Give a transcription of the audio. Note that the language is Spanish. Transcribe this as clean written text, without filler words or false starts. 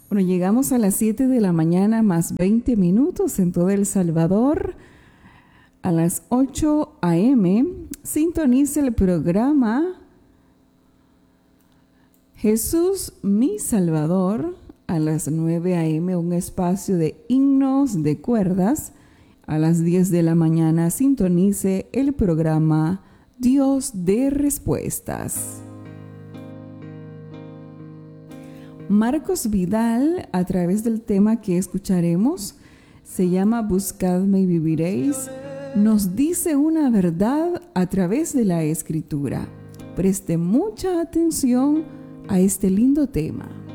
Bueno, llegamos a las 7 de la mañana más 20 minutos en todo El Salvador. A las 8 a.m. sintonice el programa Jesús mi Salvador. A las 9 a.m. un espacio de himnos de cuerdas. A las 10 de la mañana sintonice el programa Dios de Respuestas. Marcos Vidal, a través del tema que escucharemos, se llama Buscadme y viviréis, nos dice una verdad a través de la Escritura. Preste mucha atención a este lindo tema.